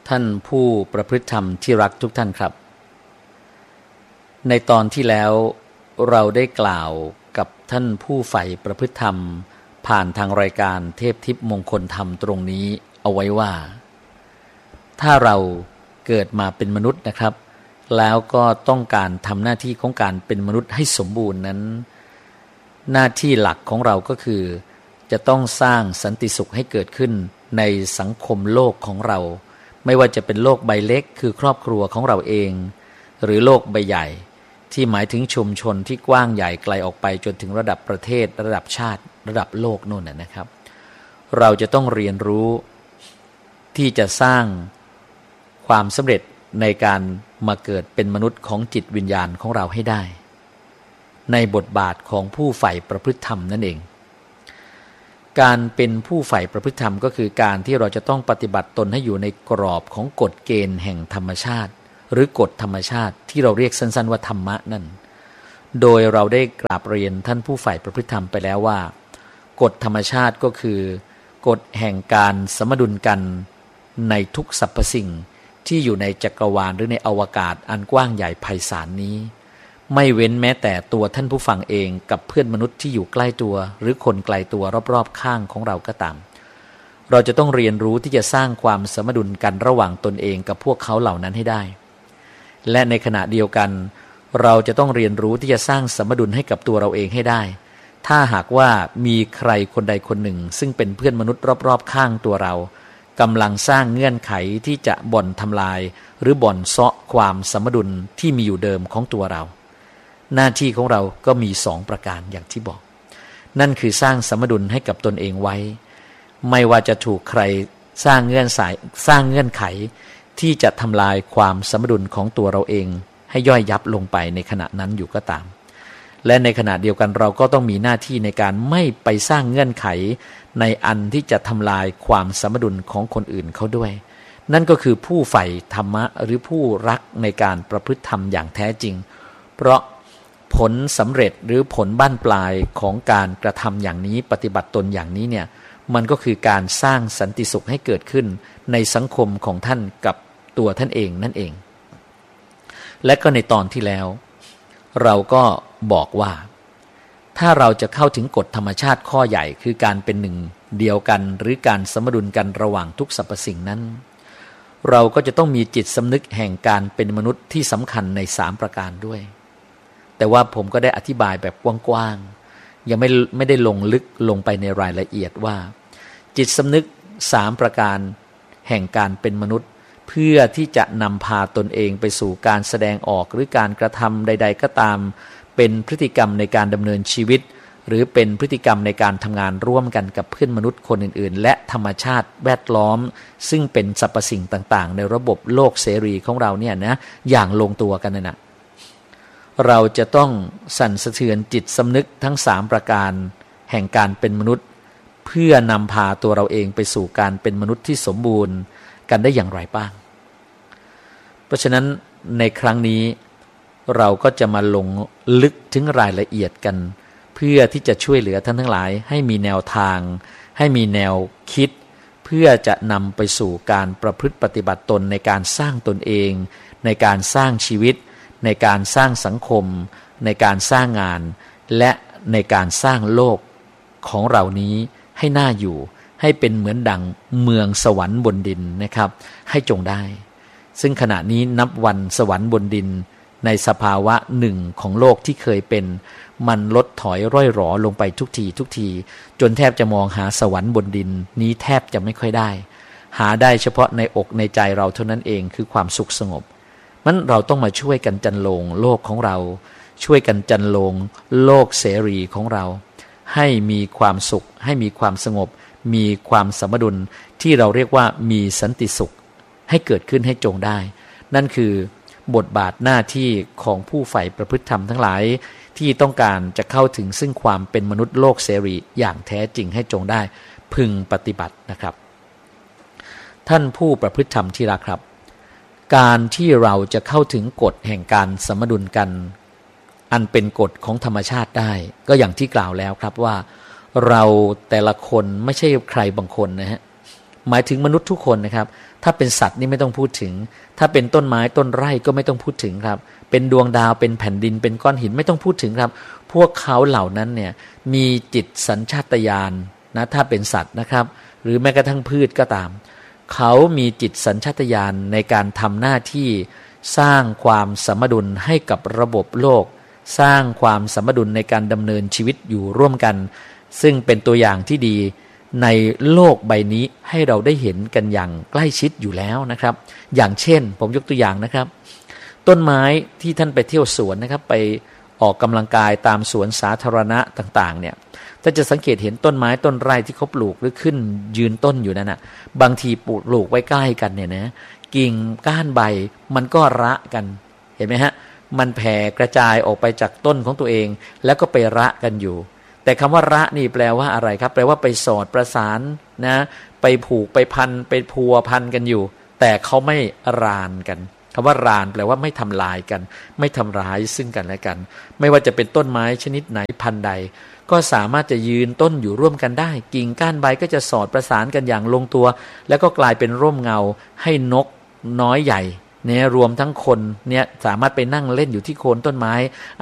ท่านผู้ประพฤติธรรมที่รักทุกท่านครับในตอนที่แล้วเราได้กล่าวกับท่านผู้ใฝ่ประพฤติธรรมผ่านทางรายการเทพทิพย์มงคลธรรมตรงนี้เอาไว้ว่าถ้าเราเกิดมาเป็นมนุษย์นะครับแล้วก็ต้องการทำหน้าที่ของการเป็นมนุษย์ให้สมบูรณ์นั้นหน้าที่หลักของเราก็คือจะต้องสร้างสันติสุขให้เกิดขึ้นในสังคมโลกของเราไม่ว่าจะเป็นโลกใบเล็กคือครอบครัวของเราเองหรือโลกใบใหญ่ที่หมายถึงชุมชนที่กว้างใหญ่ไกลออกไปจนถึงระดับประเทศระดับชาติระดับโลกโน่นนะครับเราจะต้องเรียนรู้ที่จะสร้างความสำเร็จในการมาเกิดเป็นมนุษย์ของจิตวิญญาณของเราให้ได้ในบทบาทของผู้ใฝ่ประพฤติธรรมนั่นเองการเป็นผู้ใฝ่ประพฤติธรรมก็คือการที่เราจะต้องปฏิบัติตนให้อยู่ในกรอบของกฎเกณฑ์แห่งธรรมชาติหรือกฎธรรมชาติที่เราเรียกสั้นๆว่าธรรมะนั่นโดยเราได้กราบเรียนท่านผู้ใฝ่ประพฤติธรรมไปแล้วว่ากฎธรรมชาติก็คือกฎแห่งการสมดุลกันในทุกสรรพสิ่งที่อยู่ในจักรวาลหรือในอวกาศอันกว้างใหญ่ไพศาลนี้ไม่เว้นแม้แต่ตัวท่านผู้ฟังเองกับเพื่อนมนุษย์ที่อยู่ใกล้ตัวหรือคนไกลตัวรอบๆข้างของเราก็ตามเราจะต้องเรียนรู้ที่จะสร้างความสมดุลกันระหว่างตนเองกับพวกเขาเหล่านั้นให้ได้และในขณะเดียวกันเราจะต้องเรียนรู้ที่จะสร้างสมดุลให้กับตัวเราเองให้ได้ถ้าหากว่ามีใครคนใดคนหนึ่งซึ่งเป็นเพื่อนมนุษย์รอบๆข้างตัวเรากำลังสร้างเงื่อนไขที่จะบ่อนทำลายหรือบ่อนเซาะความสมดุลที่มีอยู่เดิมของตัวเราหน้าที่ของเราก็มี2ประการอย่างที่บอกนั่นคือสร้างสมดุลให้กับตนเองไว้ไม่ว่าจะถูกใครสร้างเงื่อนไขที่จะทำลายความสมดุลของตัวเราเองให้ย่อยยับลงไปในขณะนั้นอยู่ก็ตามและในขณะเดียวกันเราก็ต้องมีหน้าที่ในการไม่ไปสร้างเงื่อนไขในอันที่จะทำลายความสมดุลของคนอื่นเขาด้วยนั่นก็คือผู้ใฝ่ธรรมะหรือผู้รักในการประพฤติธรรมอย่างแท้จริงเพราะผลสำเร็จหรือผลบั้นปลายของการกระทำอย่างนี้ปฏิบัติตนอย่างนี้เนี่ยมันก็คือการสร้างสันติสุขให้เกิดขึ้นในสังคมของท่านกับตัวท่านเองนั่นเองและก็ในตอนที่แล้วเราก็บอกว่าถ้าเราจะเข้าถึงกฎธรรมชาติข้อใหญ่คือการเป็นหนึ่งเดียวกันหรือการสมดุลกันระหว่างทุกสรรพสิ่งนั้นเราก็จะต้องมีจิตสำนึกแห่งการเป็นมนุษย์ที่สำคัญใน3ประการด้วยแต่ว่าผมก็ได้อธิบายแบบกว้างๆยังไม่ได้ลงลึกลงไปในรายละเอียดว่าจิตสำนึก3ประการแห่งการเป็นมนุษย์เพื่อที่จะนำพาตนเองไปสู่การแสดงออกหรือการกระทำใดๆก็ตามเป็นพฤติกรรมในการดำเนินชีวิตหรือเป็นพฤติกรรมในการทำงานร่วมกันกับเพื่อนมนุษย์คนอื่นๆและธรรมชาติแวดล้อมซึ่งเป็นสรรพสิ่งต่างๆในระบบโลกเสรีของเราเนี่ยนะอย่างลงตัวกันนะเราจะต้องสั่นสะเทือนจิตสำนึกทั้ง3ประการแห่งการเป็นมนุษย์เพื่อนำพาตัวเราเองไปสู่การเป็นมนุษย์ที่สมบูรณ์กันได้อย่างไรบ้างเพราะฉะนั้นในครั้งนี้เราก็จะมาลงลึกถึงรายละเอียดกันเพื่อที่จะช่วยเหลือท่านทั้งหลายให้มีแนวทางให้มีแนวคิดเพื่อจะนำไปสู่การประพฤติปฏิบัติตนในการสร้างตนเองในการสร้างชีวิตในการสร้างสังคมในการสร้างงานและในการสร้างโลกของเรานี้ให้น่าอยู่ให้เป็นเหมือนดังเมืองสวรรค์บนดินนะครับให้จงได้ซึ่งขณะนี้นับวันสวรรค์บนดินในสภาวะหนึ่งของโลกที่เคยเป็นมันลดถอยร่อยหรอลงไปทุกทีจนแทบจะมองหาสวรรค์บนดินนี้แทบจะไม่ค่อยได้หาได้เฉพาะในอกในใจเราเท่านั้นเองคือความสุขสงบมันเราต้องมาช่วยกันจันโลงโลกของเราช่วยกันจันโลงโลกเสรีของเราให้มีความสุขให้มีความสงบมีความสมดุลที่เราเรียกว่ามีสันติสุขให้เกิดขึ้นให้จงได้นั่นคือบทบาทหน้าที่ของผู้ใฝ่ประพฤติธรรมทั้งหลายที่ต้องการจะเข้าถึงซึ่งความเป็นมนุษย์โลกเสรีอย่างแท้จริงให้จงได้พึงปฏิบัตินะครับท่านผู้ประพฤติธรรมที่รักครับการที่เราจะเข้าถึงกฎแห่งการสมดุลกันอันเป็นกฎของธรรมชาติได้ก็อย่างที่กล่าวแล้วครับว่าเราแต่ละคนไม่ใช่ใครบางคนนะฮะหมายถึงมนุษย์ทุกคนนะครับถ้าเป็นสัตว์นี่ไม่ต้องพูดถึงถ้าเป็นต้นไม้ต้นไร่ก็ไม่ต้องพูดถึงครับเป็นดวงดาวเป็นแผ่นดินเป็นก้อนหินไม่ต้องพูดถึงครับพวกเขาเหล่านั้นเนี่ยมีจิตสัญชาตญาณนะถ้าเป็นสัตว์นะครับหรือแม้กระทั่งพืชก็ตามเขามีจิตสัญชาตญาณในการทำหน้าที่สร้างความสมดุลให้กับระบบโลกสร้างความสมดุลในการดำเนินชีวิตอยู่ร่วมกันซึ่งเป็นตัวอย่างที่ดีในโลกใบนี้ให้เราได้เห็นกันอย่างใกล้ชิดอยู่แล้วนะครับอย่างเช่นผมยกตัวอย่างนะครับต้นไม้ที่ท่านไปเที่ยวสวนนะครับไปออกกำลังกายตามสวนสาธารณะต่างๆเนี่ยถ้าจะสังเกตเห็นต้นไม้ต้นไร่ที่เขาปลูกหรือขึ้นยืนต้นอยู่นั่นน่ะบางทีปลูกไว้ใกล้กันเนี่ยนะกิ่งก้านใบมันก็ระกันเห็นไหมฮะมันแผ่กระจายออกไปจากต้นของตัวเองแล้วก็ไประกันอยู่แต่คำว่าระนี่แปลว่าอะไรครับแปลว่าไปสอดประสานนะไปผูกไปพันไปพัวพันกันอยู่แต่เขาไม่รานกันคำว่ารานแปลว่าไม่ทำลายกันไม่ทำร้ายซึ่งกันและกันไม่ว่าจะเป็นต้นไม้ชนิดไหนพันธุ์ใดก็สามารถจะยืนต้นอยู่ร่วมกันได้กิ่งก้านใบก็จะสอดประสานกันอย่างลงตัวแล้วก็กลายเป็นร่มเงาให้นกน้อยใหญ่เนี่ยรวมทั้งคนเนี่ยสามารถไปนั่งเล่นอยู่ที่โคนต้นไม้